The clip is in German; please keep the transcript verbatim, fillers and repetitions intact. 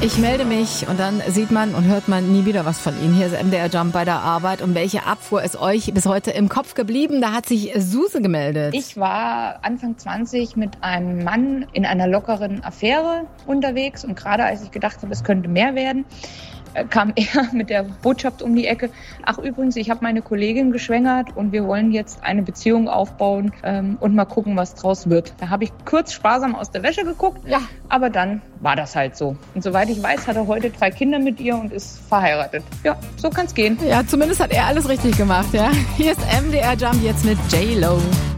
Ich melde mich und dann sieht man und hört man nie wieder was von Ihnen. Hier ist M D R Jump bei der Arbeit. Und welche Abfuhr ist euch bis heute im Kopf geblieben? Da hat sich Suse gemeldet. Ich war Anfang zwanzig mit einem Mann in einer lockeren Affäre unterwegs. Und gerade als ich gedacht habe, es könnte mehr werden, kam er mit der Botschaft um die Ecke. Ach übrigens, ich habe meine Kollegin geschwängert und wir wollen jetzt eine Beziehung aufbauen ähm, und mal gucken, was draus wird. Da habe ich kurz sparsam aus der Wäsche geguckt, ja. Aber dann war das halt so. Und soweit ich weiß, hat er heute drei Kinder mit ihr und ist verheiratet. Ja, so kann's gehen. Ja, zumindest hat er alles richtig gemacht, ja. Hier ist M D R Jump jetzt mit J-Lo.